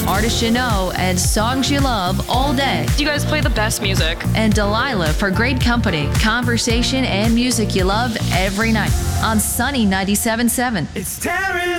artists you know and songs you love all day. You guys play the best music. And Delilah for great company, conversation, and music you love every night on Sunny 97.7. It's Taryn.